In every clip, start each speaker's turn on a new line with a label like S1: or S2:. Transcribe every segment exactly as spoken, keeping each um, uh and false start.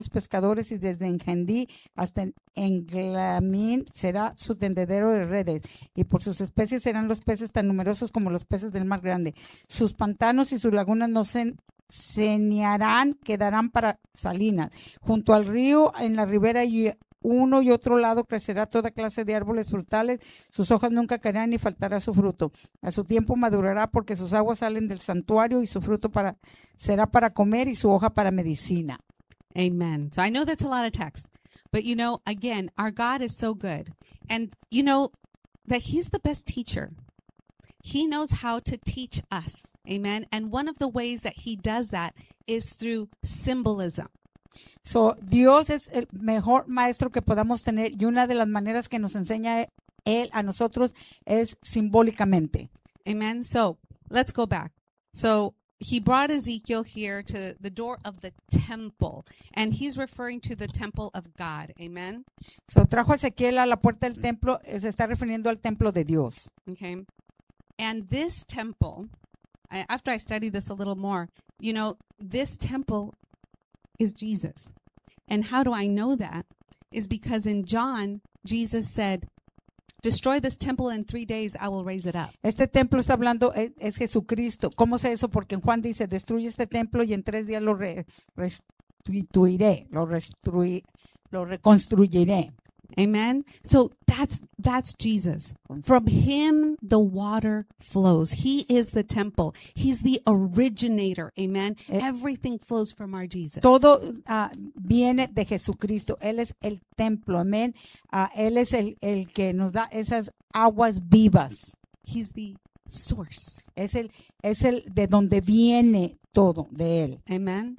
S1: pescadores y desde Engendí hasta Englamín será su tendedero de redes y por sus especies serán los peces tan numerosos como los peces del mar grande. Sus pantanos y sus lagunas no se señarán, quedarán para salinas. Junto al río, en la ribera y uno y otro lado crecerá toda clase de árboles frutales, sus hojas nunca caerán ni faltará su fruto. A su tiempo madurará porque sus aguas salen del santuario y su fruto para, será para comer y su hoja para medicina.
S2: Amen. So I know that's a lot of text, but you know, again, our God is so good. And you know that He's the best teacher. He knows how to teach us. Amen. And one of the ways that He does that is through symbolism.
S1: So, Dios es el mejor maestro que podamos tener y una de las maneras que nos enseña Él a nosotros es simbólicamente.
S2: Amen. So let's go back. So he brought Ezekiel here to the door of the temple, and he's referring to the temple of God. Amen.
S1: So, trajo a Ezequiel a la puerta del templo, se está refiriendo al templo de Dios.
S2: Okay. And this temple, I, after I studied this a little more, you know, this temple is Jesus. And how do I know that? Is because in John, Jesus said, destroy this temple in three days, I will raise it up.
S1: Este templo está hablando, es, es Jesucristo. ¿Cómo sé eso? Porque en Juan dice, destruye este templo y en tres días lo re, restituiré, lo, restrui, lo reconstruiré.
S2: Amen. So that's that's Jesus. From him the water flows. He is the temple. He's the originator. Amen. Everything flows from our Jesus.
S1: Todo uh, viene de Jesucristo. Él es el templo. Amén. Uh, él es el, el que nos da esas aguas vivas.
S2: He's the source.
S1: Es el es el de donde viene todo de él.
S2: Amen.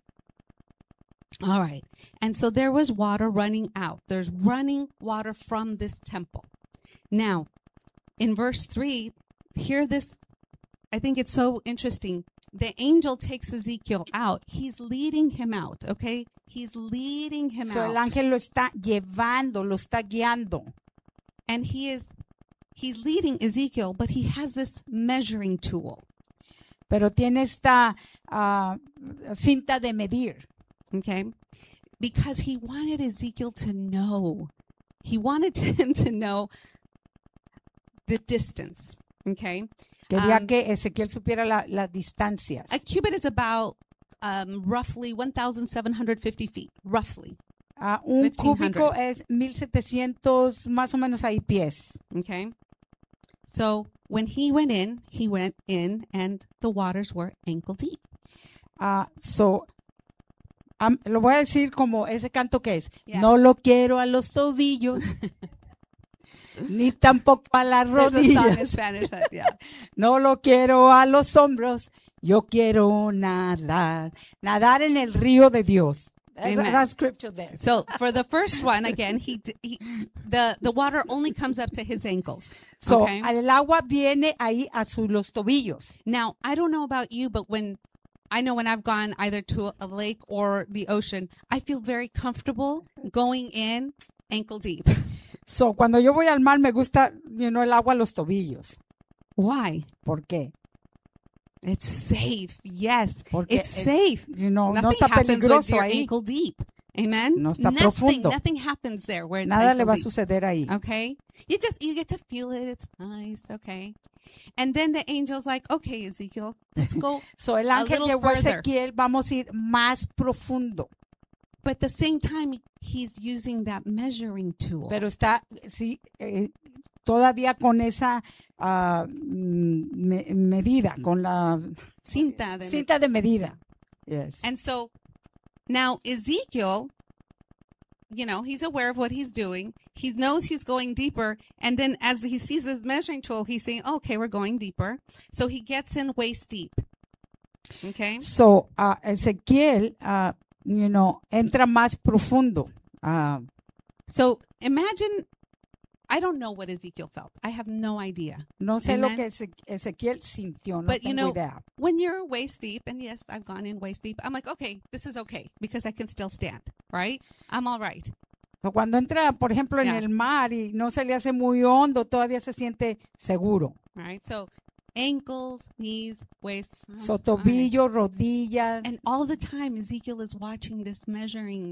S2: All right. And so there was water running out. There's running water from this temple. Now, in verse three, hear this. I think it's so interesting. The angel takes Ezekiel out. He's leading him out, okay? He's leading him
S1: so
S2: out.
S1: El ángel lo está llevando, lo está guiando.
S2: And he is, he's leading Ezekiel, but he has this measuring tool.
S1: Pero tiene esta uh, cinta de medir.
S2: Okay, because he wanted Ezekiel to know. He wanted him to know the distance. Okay.
S1: Quería
S2: um,
S1: que Ezequiel supiera la, las distancias.
S2: A cubit is about um, roughly one thousand seven hundred fifty feet, roughly.
S1: Uh, un cúbico es mil setecientos más o menos ahí pies.
S2: Okay. So when he went in, he went in and the waters were ankle deep.
S1: Uh, so Um, lo voy a decir como ese canto que es.
S2: Yes.
S1: No lo quiero a los tobillos, ni tampoco a las rodillas.
S2: Spanish that, yeah.
S1: No lo quiero a los hombros, yo quiero nadar. Nadar en el río de Dios. That's, that's scripture there.
S2: So for the first one, again, he, he the, the water only comes up to his ankles.
S1: So
S2: okay?
S1: el agua viene ahí a sus los tobillos.
S2: Now, I don't know about you, but when I know when I've gone either to a lake or the ocean, I feel very comfortable going in ankle deep.
S1: So, cuando yo voy al mar me gusta, you know, el agua a los tobillos.
S2: Why?
S1: ¿Por qué?
S2: It's safe. Yes,
S1: Porque
S2: it's safe.
S1: You know,
S2: nothing
S1: no está
S2: happens with
S1: peligroso
S2: your
S1: ahí.
S2: ankle deep. Amen.
S1: No está
S2: nothing,
S1: profundo.
S2: Nothing happens there where it's
S1: Nada
S2: ankle
S1: le va a
S2: deep.
S1: suceder ahí.
S2: Okay, you just you get to feel it. It's nice. Okay, and then the angel's like, "Okay, Ezekiel, let's go."
S1: So el ángel
S2: little
S1: llegó a
S2: further.
S1: Ezequiel, vamos a ir más profundo.
S2: But at the same time, he's using that measuring tool.
S1: Pero está, sí, eh, todavía con esa uh, me, medida, con la
S2: cinta de,
S1: cinta de medida. Yes.
S2: And so now Ezekiel, you know, he's aware of what he's doing. He knows he's going deeper. And then as he sees this measuring tool, he's saying, okay, we're going deeper. So he gets in waist deep. Okay.
S1: So uh, Ezequiel, uh, you know, entra más profundo. Uh,
S2: so imagine, I don't know what Ezekiel felt. I have no idea.
S1: No sé
S2: Amen?
S1: lo que Eze- Ezequiel sintió, no
S2: But
S1: tengo
S2: you know,
S1: idea.
S2: when you're waist deep, and yes, I've gone in waist deep, I'm like, okay, this is okay because I can still stand, right? I'm all right.
S1: So, cuando entra, por ejemplo, en
S2: Yeah.
S1: el mar y no se le hace muy hondo, todavía se siente seguro.
S2: Right? So ankles, knees, waist.
S1: So,
S2: all right.
S1: tobillo, rodillas.
S2: And all the time, Ezekiel is watching this measuring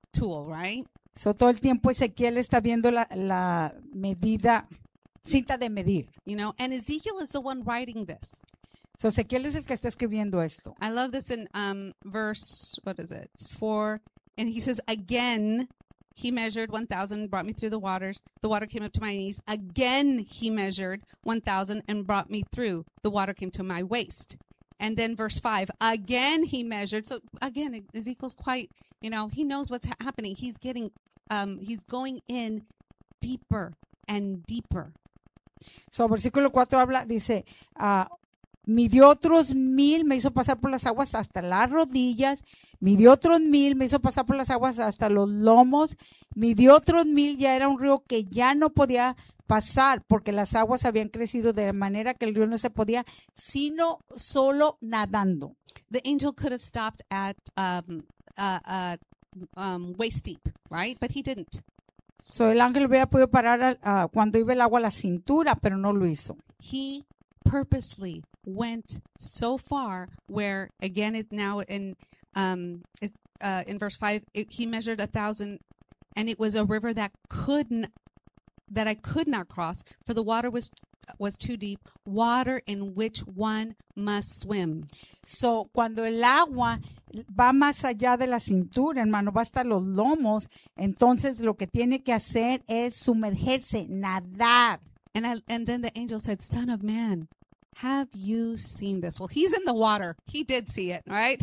S2: tool, right?
S1: So, todo el tiempo Ezequiel está viendo la, la medida, cinta de medir.
S2: You know, and Ezekiel is the one writing this.
S1: So, Ezequiel es el que está escribiendo esto.
S2: I love this in um, verse, what is it? It's four. And he says, again, he measured one thousand, brought me through the waters. The water came up to my knees. Again, he measured one thousand and brought me through. The water came to my waist. And then verse five, again, he measured. So again, Ezekiel's quite, you know, he knows what's ha- happening. He's getting, um, he's going in deeper and deeper.
S1: So, versículo cuatro habla, dice, uh, midió otros mil, me hizo pasar por las aguas hasta las rodillas, midió otros mil, me hizo pasar por las aguas hasta los lomos, midió otros mil, ya era un río que ya no podía pasar porque las aguas habían crecido de manera que el río no se podía, sino solo nadando.
S2: The angel could have stopped at um, uh, uh, um, waist deep, right? But he didn't.
S1: So, el ángel hubiera podido parar uh, cuando iba el agua a la cintura, pero no lo hizo.
S2: He purposely went so far where, again, it now in um it, uh, in verse five, it, he measured a thousand, and it was a river that couldn't that I could not cross, for the water was was too deep, water in which one must swim.
S1: So, cuando el agua va más allá de la cintura, hermano, va hasta los lomos, entonces lo que tiene que hacer es sumergerse, nadar.
S2: And I, and then the angel said, "Son of man, have you seen this?" Well, he's in the water. He did see it, right?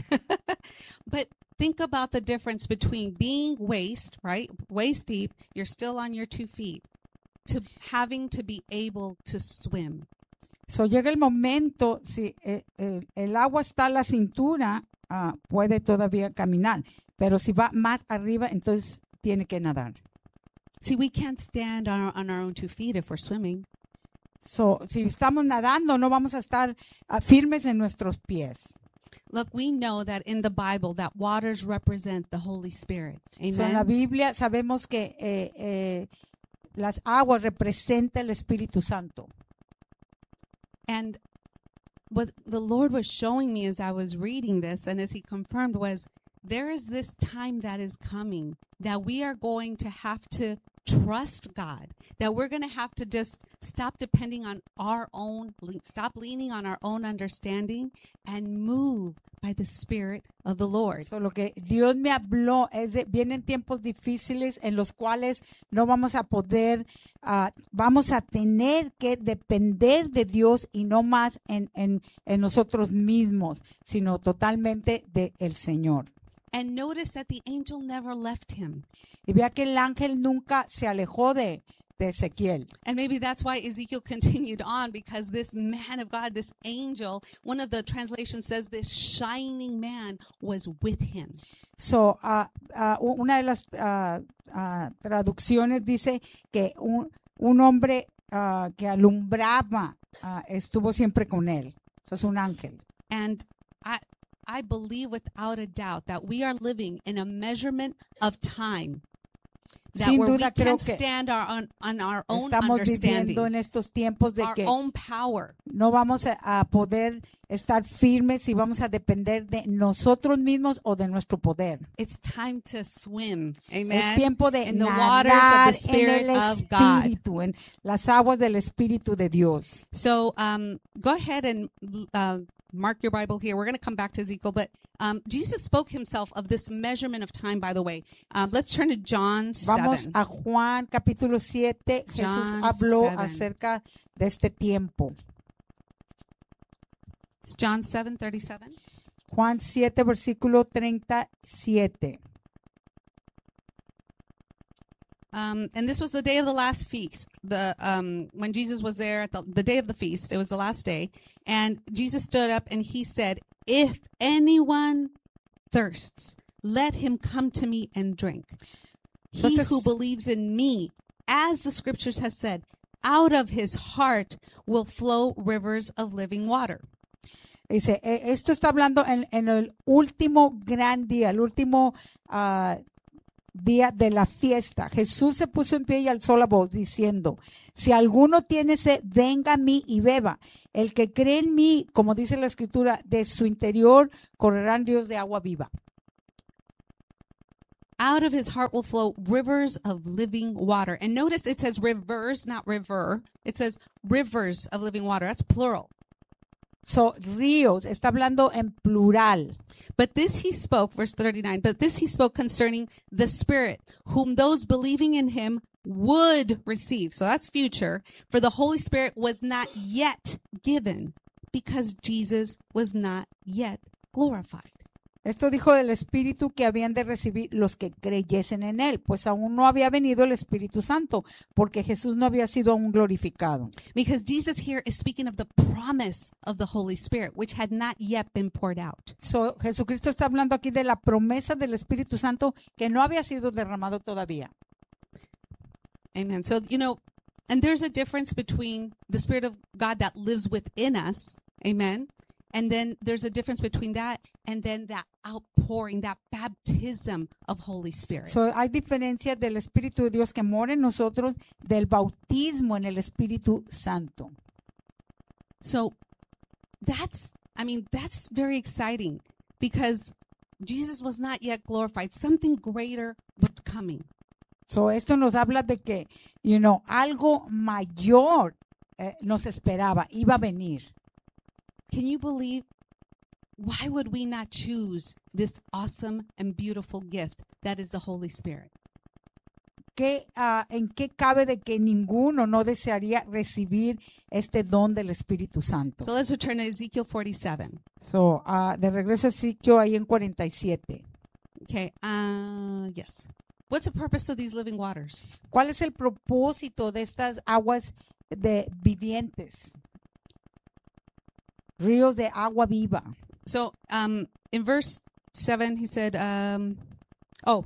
S2: But think about the difference between being waist, right? Waist deep, you're still on your two feet, to having to be able to swim.
S1: So, llega el momento, si eh, eh, el agua está a la cintura, uh, puede todavía caminar, pero si va más arriba, entonces tiene que nadar.
S2: See, we can't stand on our, on our own two feet if we're swimming.
S1: So, si estamos nadando, no vamos a estar uh, firmes en nuestros pies.
S2: Look, we know that in the Bible that waters represent the Holy Spirit.
S1: So, en la
S2: Amen.
S1: Biblia sabemos que eh, eh, las aguas representan el Espíritu Santo.
S2: And what the Lord was showing me as I was reading this and as he confirmed was there is this time that is coming that we are going to have to trust God, that we're going to have to just stop depending on our own, stop leaning on our own understanding and move by the Spirit of the Lord.
S1: So, lo que Dios me habló es de, vienen tiempos difíciles en los cuales no vamos a poder, uh, vamos a tener que depender de Dios y no más en, en, en nosotros mismos, sino totalmente del Señor.
S2: And notice that the angel never left him.
S1: Y vea que el ángel nunca se alejó de, de Ezequiel.
S2: And maybe that's why Ezekiel continued on, because this man of God, this angel, one of the translations says this shining man was with him.
S1: So, uh, uh, una de las uh, uh, traducciones dice que un, un hombre uh, que alumbraba uh, estuvo siempre con él. Eso es un ángel.
S2: And I I believe without a doubt that we are living in a measurement of time that
S1: Sin
S2: where we
S1: duda, creo
S2: can't
S1: que
S2: stand our on, on our own
S1: estamos
S2: understanding,
S1: viviendo en estos tiempos de
S2: our
S1: que
S2: own power.
S1: no vamos a, a poder estar firmes y vamos a depender de nosotros mismos o de nuestro poder.
S2: It's time to swim. Amen.
S1: Es tiempo de
S2: In the waters of
S1: nadar
S2: the Spirit
S1: en el
S2: of God.
S1: Espíritu, en las aguas del Espíritu de Dios.
S2: So um, go ahead and uh, mark your Bible here. We're going to come back to Ezekiel, but um, Jesus spoke himself of this measurement of time, by the way. Um, let's turn to John
S1: Vamos
S2: seven.
S1: a Juan capítulo siete. Jesús
S2: John
S1: habló
S2: seven.
S1: acerca de este tiempo.
S2: It's John seven thirty-seven.
S1: Juan siete, versículo treinta y siete.
S2: Um, and this was the day of the last feast. The um, when Jesus was there at the, the day of the feast, it was the last day, and Jesus stood up and he said, "If anyone thirsts, let him come to me and drink. He
S1: Entonces-
S2: who believes in me, as the scriptures has said, out of his heart will flow rivers of living water."
S1: Dice, eh, esto está hablando en, en el último gran día, el último ah, día de la fiesta. Jesús se puso en pie y alzó la voz diciendo, si alguno tiene sed, venga a mí y beba. El que cree en mí, como dice la escritura, de su interior correrán ríos de agua viva.
S2: out of his heart will flow rivers of living water. And notice it says rivers, not river. It says rivers of living water. That's plural.
S1: So, ríos, está hablando en plural.
S2: But this he spoke, verse thirty-nine, but this he spoke concerning the Spirit, whom those believing in him would receive. So that's future. For the Holy Spirit was not yet given because Jesus was not yet glorified.
S1: Esto dijo del Espíritu que habían de recibir los que creyesen en él, pues aún no había venido el Espíritu Santo, porque Jesús no había sido aún glorificado.
S2: Because Jesus here is speaking of the promise of the Holy Spirit, which had not yet been poured out.
S1: So, Jesucristo está hablando aquí de la promesa del Espíritu Santo que no había sido derramado todavía.
S2: Amen. So, you know, and there's a difference between the Spirit of God that lives within us, amen, and then there's a difference between that and then that outpouring, that baptism of Holy Spirit.
S1: So, hay diferencia del Espíritu de Dios que mora en nosotros, del bautismo en el Espíritu Santo.
S2: So that's, I mean, that's very exciting because Jesus was not yet glorified. Something greater was coming.
S1: So, esto nos habla de que, you know, algo mayor eh, nos esperaba, iba a venir.
S2: Can you believe? Why would we not choose this awesome and beautiful gift that is the Holy Spirit?
S1: ¿Qué, uh, ¿En qué cabe de que ninguno no desearía recibir este don del Espíritu Santo?
S2: So let's return to Ezekiel forty-seven.
S1: So, uh, de regreso a Ezequiel ahí en cuarenta y siete.
S2: Okay, uh, yes. What's the purpose of these living waters?
S1: ¿Cuál es el propósito de estas aguas de vivientes? Ríos de agua viva.
S2: So um, in verse seven, he said, um, oh,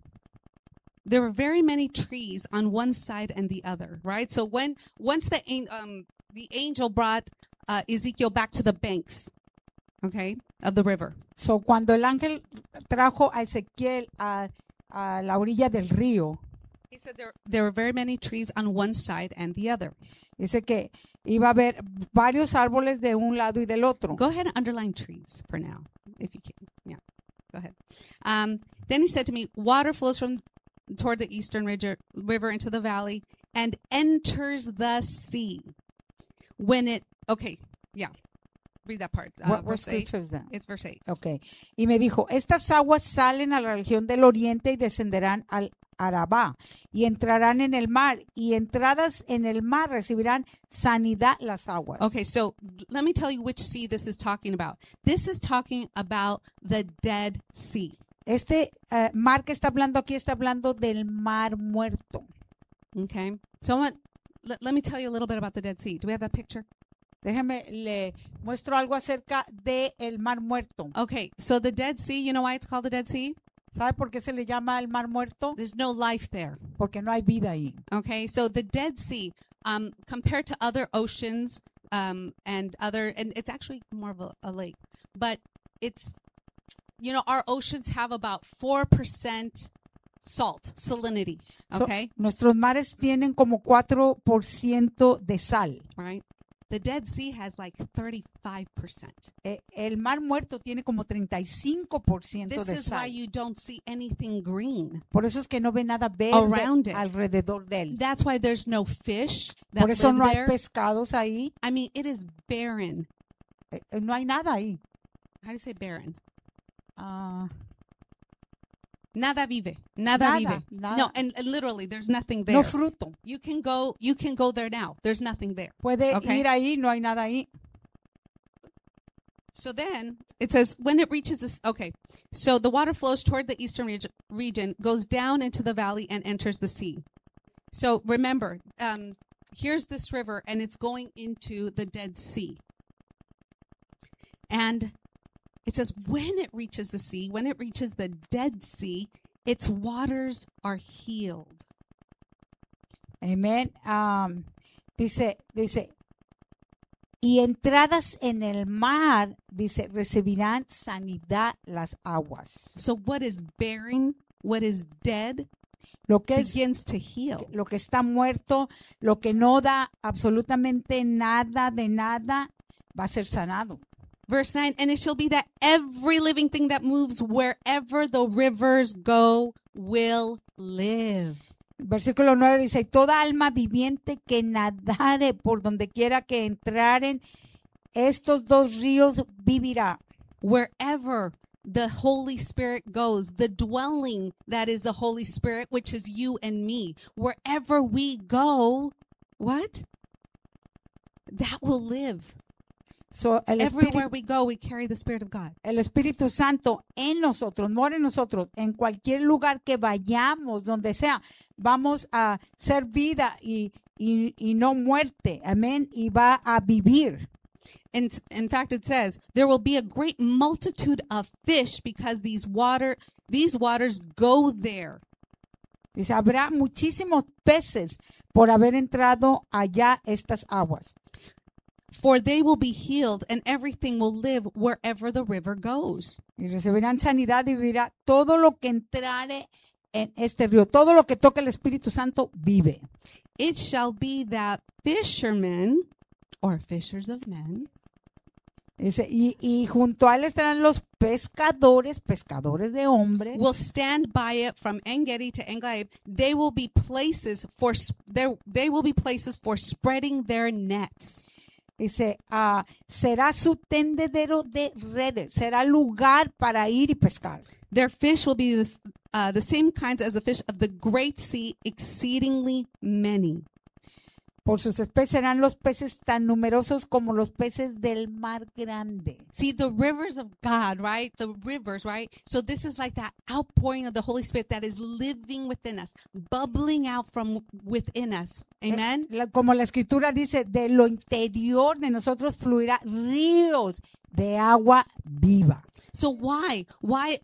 S2: there were very many trees on one side and the other, right? So when once the um, the angel brought uh, Ezekiel back to the banks, okay, of the river.
S1: So cuando el ángel trajo a Ezequiel a, a la orilla del río,
S2: he said there there were very many trees on one side and the other.
S1: dice que iba a haber varios árboles de un lado y del otro.
S2: Go ahead and underline trees for now, if you can. Yeah, go ahead. Um, then he said to me, water flows from toward the eastern river, river into the valley and enters the sea. When it, okay, yeah, read that part. Uh,
S1: What, what
S2: verse eight.
S1: scripture is that?
S2: It's verse eight.
S1: Okay. Y me dijo, estas aguas salen a la región del oriente y descenderán al Arabá y entrarán en el mar y entradas en el mar recibirán sanidad las aguas.
S2: Okay, so let me tell you which sea this is talking about. This is talking about the Dead Sea.
S1: Este uh, mar que está hablando aquí está hablando del mar muerto.
S2: Okay, so I want, let, let me tell you a little bit about the Dead Sea. Do we have that picture?
S1: Déjeme, le muestro algo acerca de el mar muerto.
S2: Okay, so the Dead Sea, you know why it's called the Dead Sea?
S1: ¿Sabe por qué se le llama el mar muerto?
S2: There's no life there.
S1: Porque no hay vida ahí.
S2: Okay, so the Dead Sea, um, compared to other oceans um, and other, and it's actually more of a, a lake, but it's, you know, our oceans have about four percent salt, salinity, okay?
S1: So, nuestros mares tienen como cuatro por ciento de sal.
S2: Right? The Dead Sea has like thirty-five percent.
S1: Eh, el mar muerto tiene como treinta y cinco por ciento
S2: This
S1: de
S2: is why
S1: sal.
S2: you don't see anything green.
S1: Por eso es que no ve nada verde
S2: Around it.
S1: alrededor de él.
S2: That's why there's no fish that
S1: Por eso
S2: live
S1: no hay
S2: there.
S1: pescados ahí.
S2: I mean, it is barren.
S1: Eh, eh, no hay nada ahí.
S2: How do you say barren?
S1: Ah,
S2: Nada vive. Nada,
S1: Nada,
S2: vive.
S1: nada.
S2: No, and, and literally, there's nothing there.
S1: no fruto.
S2: You can go. You can go there now. There's nothing there.
S1: Puede
S2: Okay.
S1: ir ahí, no hay nada ahí.
S2: So then it says when it reaches this. Okay, so the water flows toward the eastern reg- region, goes down into the valley, and enters the sea. So remember, um, here's this river, and it's going into the Dead Sea. And it says when it reaches the sea, when it reaches the Dead Sea, its waters are healed.
S1: Amén. Um, dice, dice, y entradas en el mar, dice, recibirán sanidad las aguas.
S2: So what is barren, what is dead,
S1: Lo que es,
S2: begins to heal.
S1: lo que está muerto, lo que no da absolutamente nada de nada, va a ser sanado.
S2: Verse nine, and it shall be that every living thing that moves wherever the rivers go will live.
S1: Versículo nueve dice, y toda alma viviente que nadare por donde quiera que entraren estos dos ríos vivirá.
S2: Wherever the Holy Spirit goes, the dwelling that is the Holy Spirit, which is you and me, wherever we go, what? That will live.
S1: So, el,
S2: Everywhere
S1: Espíritu,
S2: we go, we carry the Spirit of God.
S1: el Espíritu Santo en nosotros, mora en nosotros, en cualquier lugar que vayamos, donde sea, vamos a ser vida y, y, y no muerte, amén, y va a vivir.
S2: In, in fact, it says there will be a great multitude of fish because these water these waters go there.
S1: Dice, habrá muchísimos peces por haber entrado allá estas aguas.
S2: For they will be healed, and everything will live wherever the river goes.
S1: Y recibirán sanidad y vivirá todo lo que entrare en este río. Todo lo que toque el Espíritu Santo vive.
S2: It shall be that fishermen or fishers of men
S1: Dice, y, y junto a él estarán los pescadores, pescadores de hombres.
S2: will stand by it from En-Gedi to En-Gaib. They will be places for s- there. They will be places for spreading their nets.
S1: Dice, ah, será su tendedero de redes, será lugar para ir y pescar.
S2: Their fish will be the, uh, the same kinds as the fish of the great sea, exceedingly many.
S1: Por sus especies serán los peces tan numerosos como los peces del mar grande.
S2: See, the rivers of God, right? The rivers, right? So this is like that outpouring of the Holy Spirit that is living within us, bubbling out from within us. Amen.
S1: La- como la escritura dice, de lo interior de nosotros fluirá ríos de agua viva.
S2: So why? Why?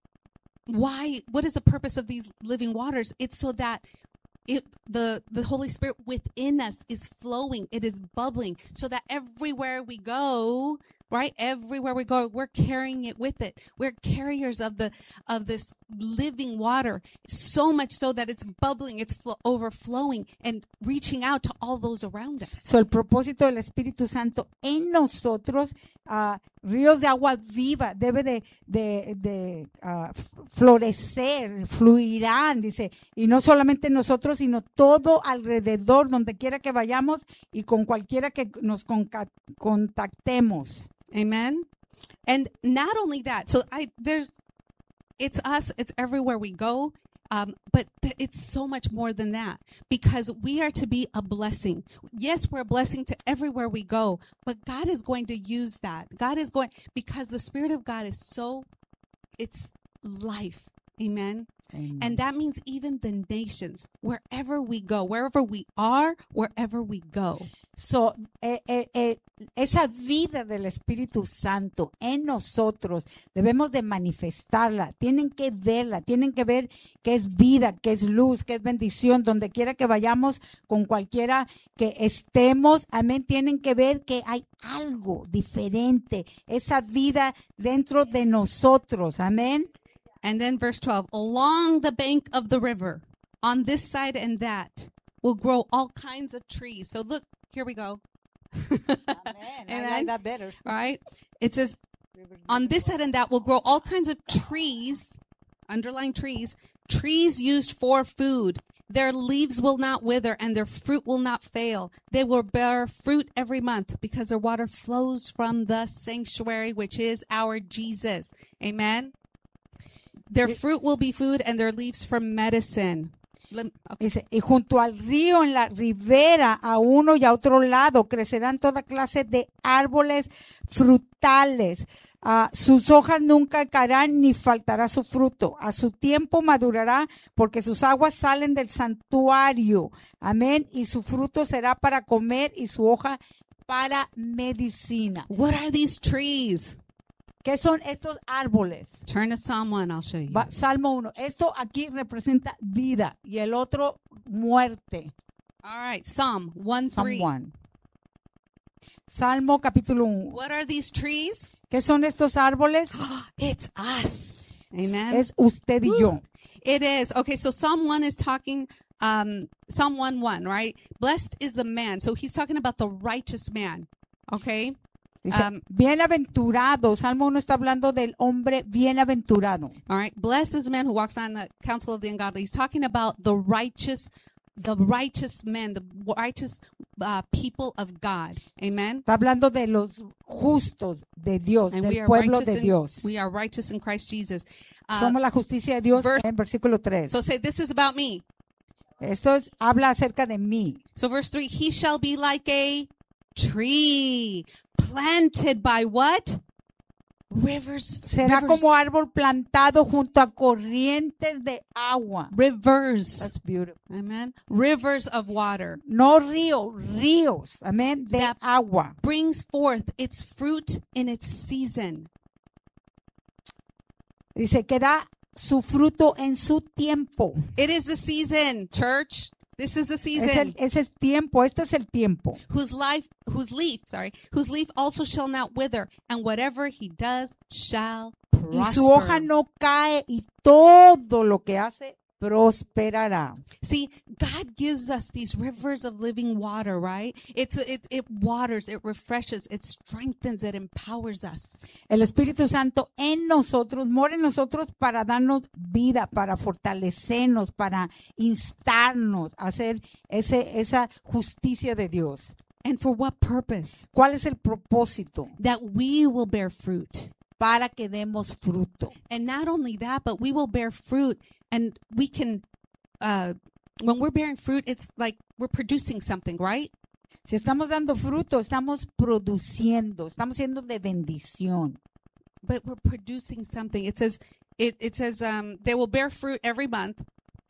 S2: Why? What is the purpose of these living waters? It's so that it the the Holy Spirit within us is flowing. It is bubbling, so that everywhere we go, right? Everywhere we go, we're carrying it with it. We're carriers of the of this living water, so much so that it's bubbling, it's flo- overflowing, and reaching out to all those around us.
S1: So, el propósito del Espíritu Santo en nosotros, ah, ríos de agua viva, debe de, de, de ah, f- florecer, fluirán, dice, y no solamente nosotros, sino todo alrededor, donde quiera que vayamos y con cualquiera que nos conca- contactemos.
S2: Amen. And not only that, so I there's it's us, it's everywhere we go. Um, but th- it's so much more than that, because we are to be a blessing. Yes, we're a blessing to everywhere we go, but God is going to use that. God is going, because the Spirit of God is so, it's life. Amen. And that means even the nations, wherever we go, wherever we are, wherever we go.
S1: So, eh, eh, eh, esa vida del Espíritu Santo en nosotros debemos de manifestarla, tienen que verla, tienen que ver que es vida, que es luz, que es bendición, donde quiera que vayamos, con cualquiera que estemos, amén, tienen que ver que hay algo diferente, esa vida dentro de nosotros, amén.
S2: And then verse twelve, along the bank of the river, on this side and that, will grow all kinds of trees. So look, here we go. Amen.
S1: that better.
S2: All right. It says, on this side and that will grow all kinds of trees, underlying trees, trees used for food. Their leaves will not wither and their fruit will not fail. They will bear fruit every month because their water flows from the sanctuary, which is our Jesus. Amen. Their fruit will be food and their leaves for medicine. Lem- okay.
S1: Dice, y junto al río en la ribera, a uno y a otro lado, crecerán toda clase de árboles frutales. Ah, sus hojas nunca caerán ni faltará su fruto. A su tiempo madurará porque sus aguas salen del santuario. Amén. Y su fruto será para comer y su hoja para medicina.
S2: What are these trees?
S1: ¿Qué son estos árboles?
S2: Turn to Psalm one, I'll show you.
S1: Va- Salmo uno. Esto aquí representa vida y el otro muerte.
S2: All right, Psalm one
S1: Psalm
S2: three.
S1: one. Salmo capítulo uno.
S2: What are these trees?
S1: ¿Qué son estos árboles?
S2: It's us. Amen.
S1: Es usted y yo.
S2: It is. Okay, so Psalm one is talking, um, Psalm one one, right? Blessed is the man. So he's talking about the righteous man. Okay?
S1: Dice,
S2: Um,
S1: bienaventurado. Salmo uno está hablando del hombre bienaventurado.
S2: All right. Blessed is the man who walks on the counsel of the ungodly. He's talking about the righteous, the righteous men, the righteous uh, people of God. Amen.
S1: Está hablando de los justos de Dios,
S2: And we
S1: del
S2: are
S1: pueblo
S2: righteous
S1: de
S2: in,
S1: Dios.
S2: we are righteous in Christ Jesus. Uh,
S1: Somos la justicia de Dios
S2: verse-
S1: en versículo tres.
S2: so say, this is about me.
S1: Esto es, habla acerca de mí.
S2: So verse three, he shall be like a tree planted by what? Rivers.
S1: Será
S2: rivers,
S1: como árbol plantado junto a corrientes de agua.
S2: rivers.
S1: That's beautiful.
S2: Amen. Rivers of water.
S1: No río, ríos. Amén. De
S2: That-
S1: agua.
S2: Brings forth its fruit in its season.
S1: Dice que da su fruto en su tiempo.
S2: It is the season, church. This is the
S1: Es
S2: season.
S1: el, ese es tiempo. Este es el tiempo.
S2: Whose life, whose leaf, sorry, whose leaf also shall not wither, and whatever he does shall
S1: Y su hoja
S2: prosper.
S1: no cae y todo lo que hace prosperará.
S2: See, God gives us these rivers of living water, right? It's it it waters, it refreshes, it strengthens, it empowers us.
S1: El Espíritu Santo en nosotros, mora en nosotros para darnos vida, para fortalecernos, para instarnos a hacer ese, esa justicia de Dios.
S2: And for what purpose?
S1: ¿Cuál es el propósito?
S2: That we will bear fruit.
S1: Para que demos fruto.
S2: And not only that, but we will bear fruit, and we can uh when we're bearing fruit, it's like we're producing something, right?
S1: Si estamos dando fruto, estamos produciendo, estamos siendo de bendición.
S2: But we're producing something. It says it it says um they will bear fruit every month.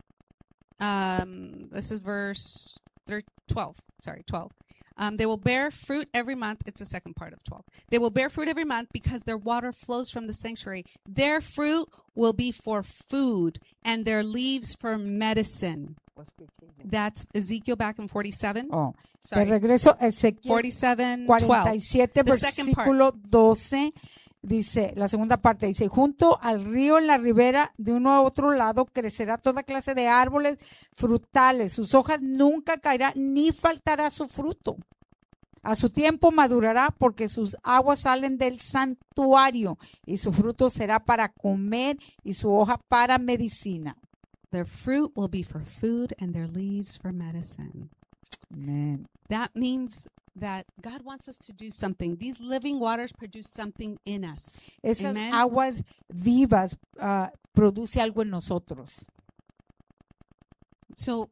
S2: Um this is verse thir- twelve. Sorry, twelve. Um, they will bear fruit every month. It's the second part of twelve. They will bear fruit every month because their water flows from the sanctuary. Their fruit will be for food and their leaves for medicine. That's Ezekiel back in forty-seven.
S1: Oh, de
S2: Sorry.
S1: regreso, Ezequiel
S2: forty-seven,
S1: cuarenta
S2: twelve.
S1: y siete,
S2: The second part.
S1: versículo doce, dice, la segunda parte, dice, junto al río en la ribera de uno a otro lado crecerá toda clase de árboles frutales, sus hojas nunca caerán ni faltará su fruto. A su tiempo madurará porque sus aguas salen del santuario y su fruto será para comer y su hoja para medicina.
S2: Their fruit will be for food and their leaves for medicine.
S1: Amén.
S2: That means that God wants us to do something. These living waters produce something in us.
S1: Esas
S2: Amen.
S1: aguas vivas ah, produce algo en nosotros.
S2: So,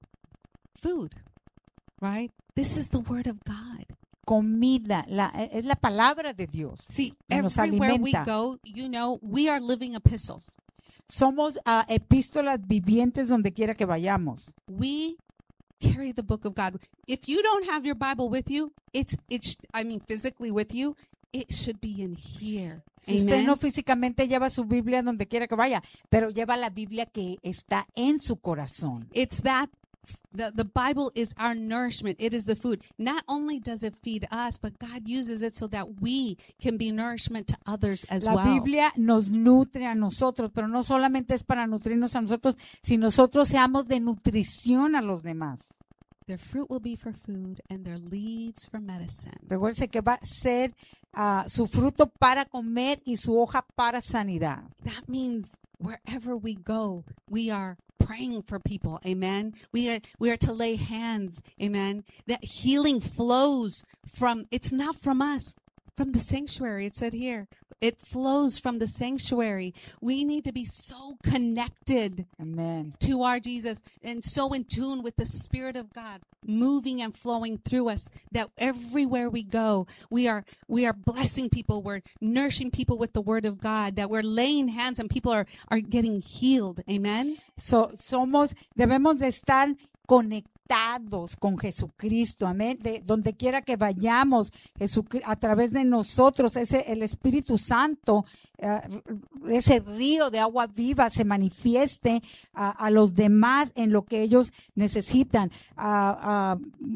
S2: food, right? This is the word of God.
S1: Comida, la, es la palabra de Dios.
S2: See,
S1: que nos
S2: everywhere we
S1: alimenta.
S2: go, you know, we are living epistles.
S1: Somos ah, epístolas vivientes donde quiera que vayamos.
S2: We carry the book of God. If you don't have your Bible with you, it's it's I mean physically with you, it should be in here.
S1: Si usted
S2: Amen.
S1: no físicamente lleva su Biblia donde quiera que vaya, pero lleva la Biblia que está en su corazón.
S2: It's that the, the Bible is our nourishment. It is the food. Not only does it feed us, but God uses it so that we can be nourishment to others as
S1: La
S2: well.
S1: Biblia nos nutre a nosotros, pero no solamente es para nutrirnos a nosotros, si nosotros seamos de nutrición a los demás.
S2: Their fruit will be for food and their leaves for medicine.
S1: Recuerde que va a ser ah, su fruto para comer y su hoja para sanidad.
S2: That means wherever we go, we are praying for people. Amen. We are we are to lay hands. Amen. That healing flows from, it's not from us, from the sanctuary. It said here, it flows from the sanctuary. We need to be so connected
S1: Amén.
S2: to our Jesus and so in tune with the Spirit of God moving and flowing through us that everywhere we go, we are we are blessing people, we're nourishing people with the word of God, that we're laying hands and people are are getting healed. Amen.
S1: So, somos, debemos de estar conectados con Jesucristo, amén, de donde quiera que vayamos, Jesucri- a través de nosotros, ese el Espíritu Santo, eh, ese río de agua viva se manifieste a, a los demás en lo que ellos necesitan, a- a,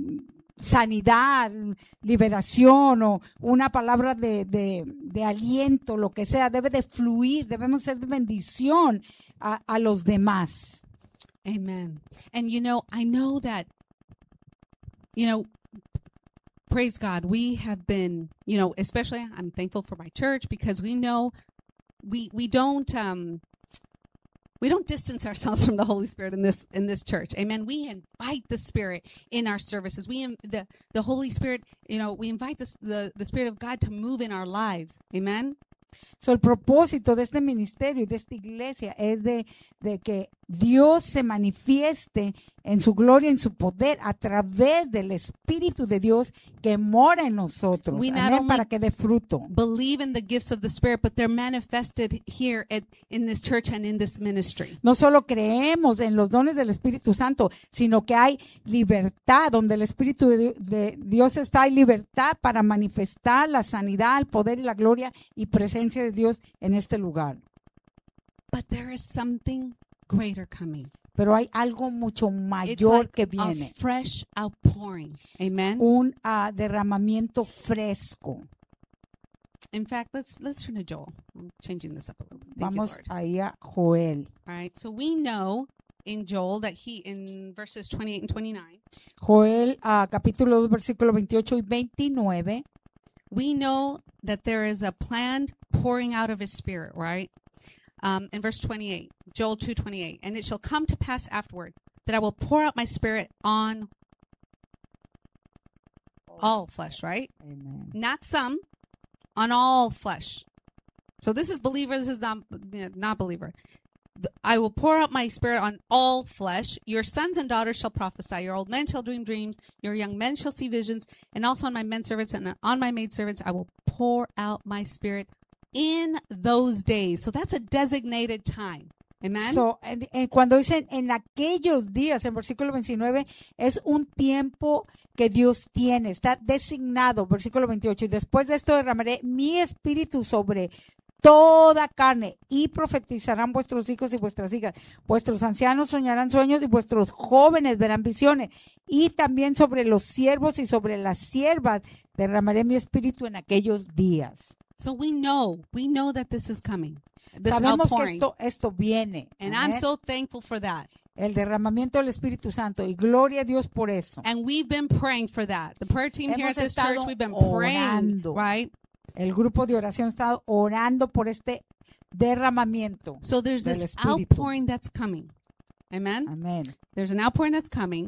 S1: sanidad, liberación o una palabra de, de, de aliento, lo que sea, debe de fluir, debemos ser de bendición a, a los demás.
S2: Amen. And you know, I know that, you know, praise God, we have been, you know, especially I'm thankful for my church because we know we we don't um we don't distance ourselves from the Holy Spirit in this in this church. Amen. We invite the Spirit in our services. We in- the the Holy Spirit, you know, we invite this, the the Spirit of God to move in our lives. Amen.
S1: So, el propósito de este ministerio y de esta iglesia es de, de que Dios se manifieste en su gloria, en su poder, a través del Espíritu de Dios que mora en nosotros.
S2: We not
S1: Amén,
S2: only-
S1: para que dé fruto.
S2: Believe in the gifts of the Spirit, but they're manifested here at in this church and in this ministry.
S1: No solo creemos en los dones del Espíritu Santo, sino que hay libertad. Donde el Espíritu de, de Dios está, hay libertad para manifestar la sanidad, el poder y la gloria y presencia de Dios en este lugar.
S2: But there is something greater coming.
S1: Pero hay algo mucho
S2: It's
S1: mayor
S2: like
S1: que
S2: a
S1: viene.
S2: fresh outpouring. Amen.
S1: Un ah, derramamiento fresco.
S2: In fact, let's let's turn to Joel. I'm changing this up a little bit. Thank
S1: Vamos
S2: you, Lord.
S1: ahí a Joel.
S2: All right. So we know in Joel that he in verses twenty-eight and twenty-nine,
S1: Joel ah, capítulo dos, versículo veintiocho y veintinueve.
S2: we know that there is a planned pouring out of his spirit, right? Um, in verse twenty-eight, Joel two twenty-eight, and it shall come to pass afterward that I will pour out my spirit on all flesh, right?
S1: Amen.
S2: Not some, on all flesh. So this is believer, this is not not believer. I will pour out my spirit on all flesh. Your sons and daughters shall prophesy. Your old men shall dream dreams. Your young men shall see visions. And also on my men servants and on my maid servants, I will pour out my spirit in those days. So that's a designated time. Amen.
S1: So, en- en- cuando dicen en aquellos días, en versículo veintinueve, es un tiempo que Dios tiene, está designado, versículo veintiocho, y después de esto derramaré mi espíritu sobre toda carne y profetizarán vuestros hijos y vuestras hijas, vuestros ancianos soñarán sueños y vuestros jóvenes verán visiones, y también sobre los siervos y sobre las siervas derramaré mi espíritu en aquellos días.
S2: So we know, we know that this is coming. This
S1: Sabemos que
S2: outpouring.
S1: esto, esto viene.
S2: And I'm
S1: Amén.
S2: so thankful for that.
S1: El derramamiento del Espíritu Santo, y gloria a Dios por eso.
S2: And we've been praying for that. The prayer team here
S1: Hemos
S2: at this
S1: estado
S2: church, we've been
S1: orando.
S2: praying, right?
S1: El grupo de oración ha estado orando por este derramamiento.
S2: So there's
S1: Del
S2: this
S1: Espíritu.
S2: outpouring that's coming. Amen.
S1: Amén.
S2: There's an outpouring that's coming.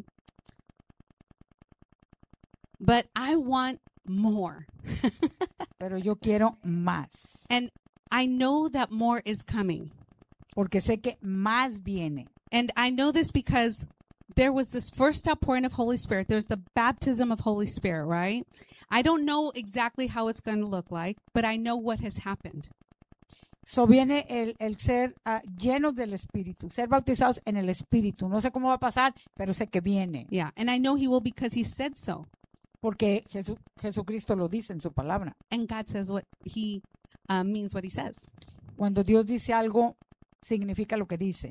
S2: But I want more.
S1: Pero yo quiero más,
S2: And I know that more is coming.
S1: porque sé que más viene.
S2: And I know this because there was this first outpouring of Holy Spirit. There's the baptism of Holy Spirit, right? I don't know exactly how it's going to look like, but I know what has happened.
S1: So viene el, el ser ah, llenos del Espíritu, ser bautizados en el Espíritu. No sé cómo va a pasar, pero sé que viene,
S2: Yeah. And I know He will because He said so.
S1: porque Jesu- Jesucristo lo dice en su palabra.
S2: And God says what He uh, means what He says.
S1: Cuando Dios dice algo, significa lo que dice.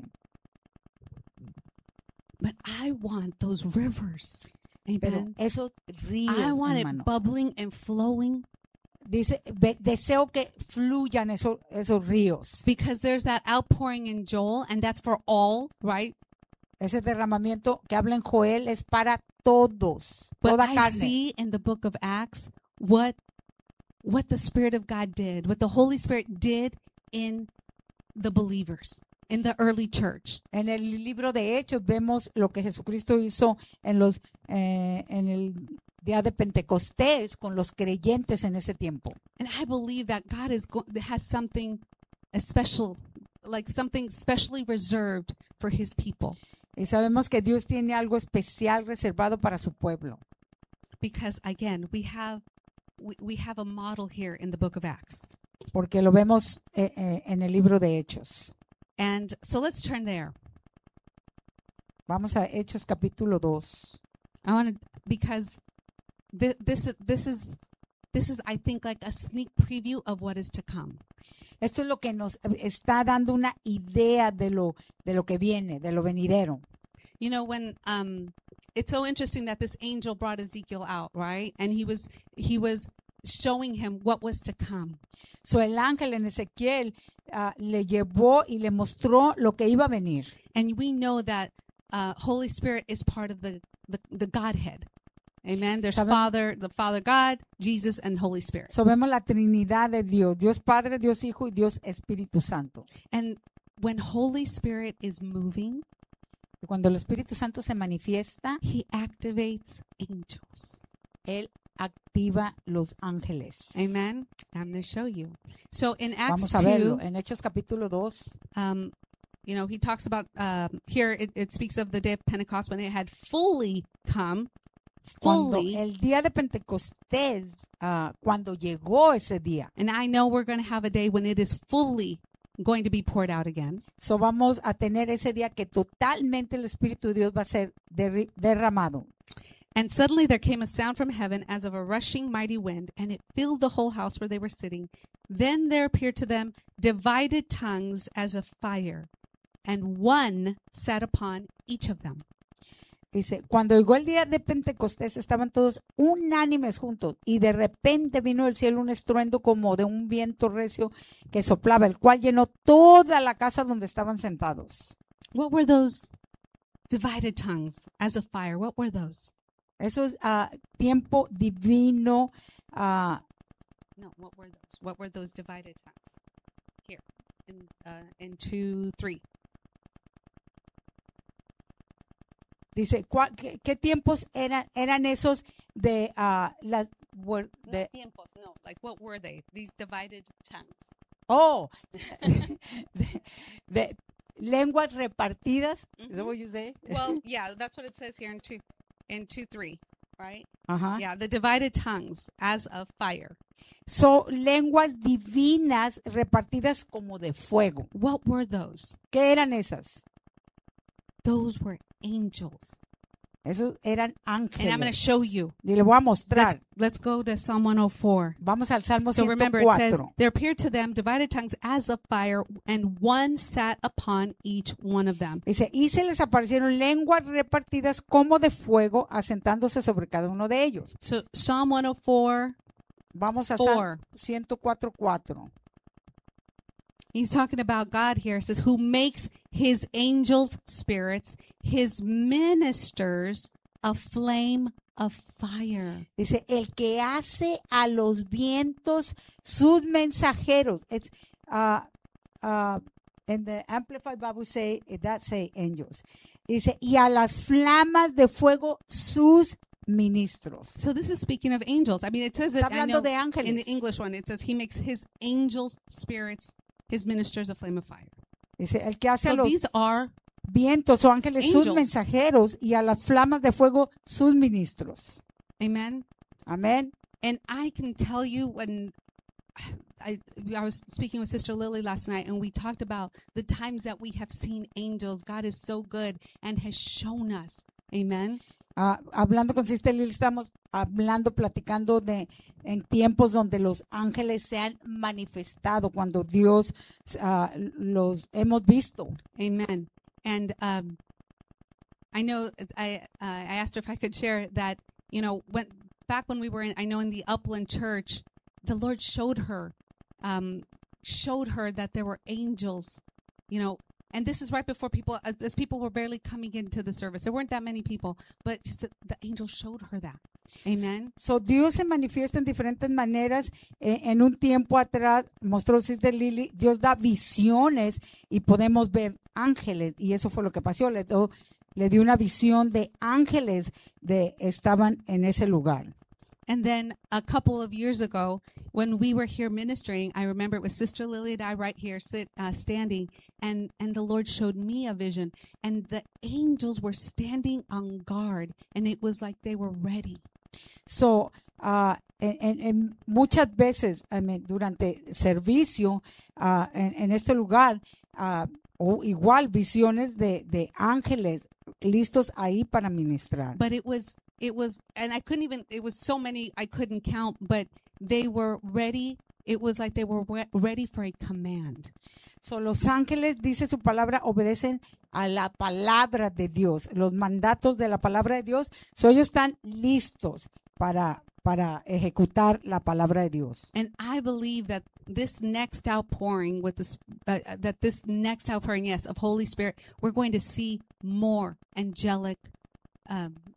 S2: But I want those rivers.
S1: Pero
S2: Amen.
S1: esos ríos,
S2: I want
S1: hermano,
S2: it bubbling and flowing
S1: dice, ve- deseo que fluyan esos, esos ríos.
S2: because there's that outpouring in Joel, and that's for all, right?
S1: Ese derramamiento que habla en Joel es para todos,
S2: But
S1: toda
S2: I
S1: carne.
S2: see in the book of Acts what what the Spirit of God did, what the Holy Spirit did in the believers, in the early church.
S1: En el libro de Hechos vemos lo que Jesucristo hizo en los eh, en el día de Pentecostés con los creyentes en ese tiempo.
S2: And I believe that God is go- has something special, like something specially reserved for His people.
S1: Y sabemos que Dios tiene algo especial reservado para su pueblo.
S2: Because again, we have we, we have a model here in the book of Acts.
S1: Porque lo vemos eh, eh, en el libro de Hechos.
S2: And so let's turn there.
S1: Vamos a Hechos capítulo dos.
S2: I want to because this this this is this is I think like a sneak preview of what is to come.
S1: Esto es lo que nos está dando una idea de lo de lo que viene, de lo venidero.
S2: You know, when um it's so interesting that this angel brought Ezekiel out, right? And he was he was showing him what was to come.
S1: So el ángel en Ezequiel ah, le llevó y le mostró lo que iba a venir.
S2: And we know that uh Holy Spirit is part of the the, the Godhead. Amen. There's
S1: Sabemos-
S2: Father, the Father God, Jesus, and Holy Spirit.
S1: So, vemos la Trinidad de Dios, Dios Padre, Dios Hijo y Dios Espíritu Santo.
S2: And when Holy Spirit is moving,
S1: Y cuando el Espíritu Santo se manifiesta,
S2: He activates angels.
S1: Él activa los ángeles.
S2: Amen. I'm going to show you. So in Acts
S1: Vamos a verlo.
S2: two,
S1: En Hechos capítulo dos,
S2: um, you know, he talks about um, here. It, it speaks of the day of Pentecost when it had fully come,
S1: cuando
S2: fully.
S1: el día de Pentecostés, ah, cuando llegó ese día.
S2: And I know we're going to have a day when it is fully going to be poured out again.
S1: So vamos a tener ese día que totalmente el Espíritu de Dios va a ser derri- derramado.
S2: And suddenly there came a sound from heaven as of a rushing mighty wind, and it filled the whole house where they were sitting. Then there appeared to them divided tongues as of fire, and one sat upon each of them.
S1: Dice, cuando llegó el día de Pentecostés estaban todos unánimes juntos y de repente vino del cielo un estruendo como de un viento recio que soplaba, el cual llenó toda la casa donde estaban sentados.
S2: What were those divided tongues as of fire? What were those?
S1: Eso es ah, tiempo divino. ah,
S2: No, what were those? What were those divided tongues? Here, in uh, in two, three.
S1: dice, ¿cuál- qué, qué tiempos eran, eran esos de ah, las... wor- de-
S2: tiempos, no. Like, what were they? These divided tongues.
S1: oh, de, de lenguas repartidas. Is that
S2: Mhm.
S1: what you say?
S2: Well, yeah, that's what it says here in two, in two, three, right?
S1: Ajá.
S2: Yeah, the divided tongues as of fire.
S1: Son lenguas divinas repartidas como de fuego.
S2: What were those?
S1: ¿Qué eran esas?
S2: Those were angels.
S1: Esos eran
S2: And I'm going to
S1: ángeles.
S2: show you.
S1: Y le voy a
S2: Let's,
S1: mostrar.
S2: let's go to Psalm one oh four.
S1: Vamos al Salmo
S2: So remember, it says,
S1: ciento cuatro.
S2: there appeared to them divided tongues as of fire, and one sat upon each one of them.
S1: Dice, y se les aparecieron lenguas repartidas como de fuego, asentándose sobre cada uno de ellos.
S2: So Psalm one oh four,
S1: Vamos a
S2: Four.
S1: Salmo ciento cuatro, cuatro.
S2: he's talking about God here. It says, who makes his angels spirits, his ministers a flame of fire.
S1: Dice, el que hace a los vientos sus mensajeros. It's, uh, uh, in the Amplified Bible say, that say angels. Dice, y a las flamas de fuego sus ministros.
S2: So this is speaking of angels. I mean, it says it
S1: Está
S2: I know,
S1: hablando de ángeles.
S2: in the English one. It says he makes his angels spirits, his ministers a flame of fire.
S1: Dice, el que hace a
S2: So
S1: los
S2: these are
S1: vientos o ángeles sus
S2: angels.
S1: mensajeros y a las flamas de fuego sus ministros.
S2: amen.
S1: Amén.
S2: And I can tell you when I I was speaking with Sister Lily last night, and we talked about the times that we have seen angels. God is so good and has shown us. Amen.
S1: Ah, hablando con Sister Lil, estamos hablando, platicando de en tiempos donde los ángeles se han manifestado, cuando Dios ah, los hemos visto.
S2: Amen. And um, I know I uh, I asked her if I could share that, you know, when back when we were in, I know in the Upland Church, the Lord showed her, um, showed her that there were angels, you know, and this is right before people, uh, as people were barely coming into the service. There weren't that many people, but just the, the angel showed her that. Amen.
S1: So, Dios se manifiesta en diferentes maneras. Eh, en un tiempo atrás, mostró Sister Lily, Dios da visiones y podemos ver ángeles. Y eso fue lo que pasó. Le dio, le dio una visión de ángeles de estaban en ese lugar.
S2: And then a couple of years ago, when we were here ministering, I remember it was Sister Lily and I right here sit, uh, standing, and, and the Lord showed me a vision, and the angels were standing on guard, and it was like they were ready.
S1: So, ah, en, en- en muchas veces I mean, durante servicio ah, en, en este lugar, ah, o igual visiones de, de ángeles listos ahí para ministrar.
S2: But it was, it was, and I couldn't even, it was so many I couldn't count, but they were ready. It was like they were re- ready for a command.
S1: So, los ángeles, dice su palabra, obedecen a la palabra de Dios, los mandatos de la palabra de Dios. So, ellos están listos para, para ejecutar la palabra de Dios.
S2: And I believe that this next outpouring with this, uh, uh, that this next outpouring, yes, of Holy Spirit, we're going to see more angelic um,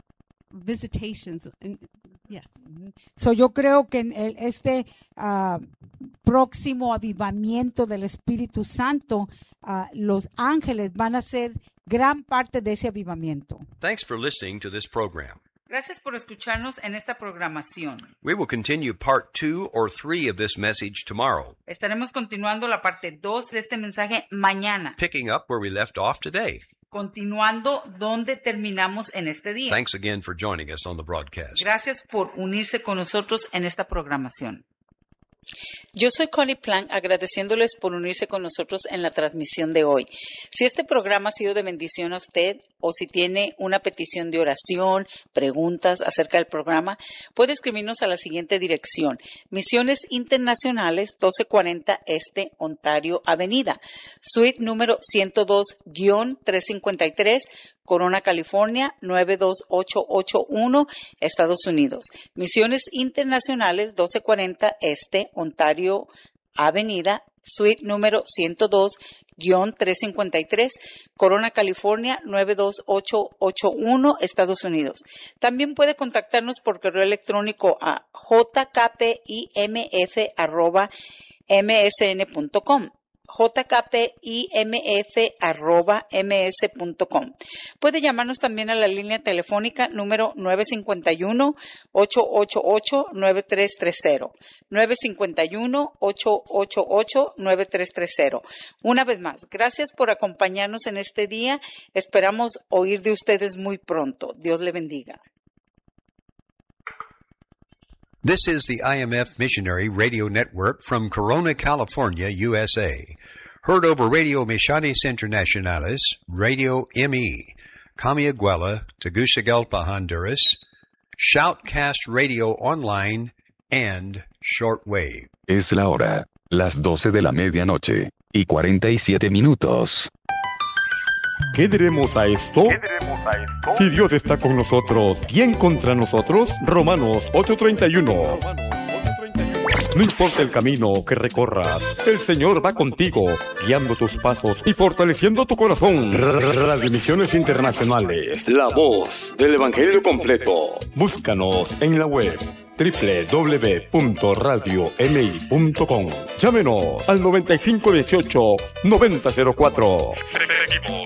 S2: visitations. And, yes.
S1: So yo creo que en el- este ah, próximo avivamiento del Espíritu Santo, ah, los ángeles van a ser gran parte de ese avivamiento.
S3: Thanks for listening to this program.
S4: Gracias por escucharnos en esta programación.
S3: We will continue part two or three of this message tomorrow,
S4: Estaremos continuando la parte dos de este mensaje mañana,
S3: picking up where we left off today.
S4: continuando donde terminamos en este día.
S3: Thanks again for joining us on the broadcast.
S4: Gracias por unirse con nosotros en esta programación.
S5: Yo soy Connie Plank, agradeciéndoles por unirse con nosotros en la transmisión de hoy. Si este programa ha sido de bendición a usted o si tiene una petición de oración, preguntas acerca del programa, puede escribirnos a la siguiente dirección: Misiones Internacionales, doce cuarenta Este, Ontario Avenida, suite número ciento dos guión trescientos cincuenta y tres, Corona, California, nueve dos ocho ocho uno, Estados Unidos. Misiones Internacionales, doce cuarenta Este, Ontario Avenida, suite número ciento dos guión trescientos cincuenta y tres, Corona, California, nueve dos ocho ocho uno, Estados Unidos. También puede contactarnos por correo electrónico a jkpimf arroba msn punto com. jkpimf arroba ms punto com. Puede llamarnos también a la línea telefónica número nueve cinco uno, ocho ocho ocho, nueve tres tres cero, nueve cinco uno, ocho ocho ocho, nueve tres tres cero. Una vez más, gracias por acompañarnos en este día. Esperamos oír de ustedes muy pronto. Dios le bendiga.
S3: This is the I M F Missionary Radio Network from Corona, California, U S A. Heard over Radio Misiones Internacionales, Radio M E, Camiaguela, Tegucigalpa, Honduras, Shoutcast Radio Online, and Shortwave.
S6: Es la hora, las doce de la medianoche, y cuarenta y siete minutos.
S7: ¿Qué diremos a esto? Si Dios está con nosotros, ¿quién contra nosotros? Romanos ocho treinta y uno. No importa el camino que recorras, el Señor va contigo, guiando tus pasos y fortaleciendo tu corazón. Radio Misiones Internacionales, la voz del Evangelio completo. Búscanos en la web doble u doble u doble u punto radio m i punto com. Llámenos al noventa y cinco dieciocho noventa cero cuatro. Seguimos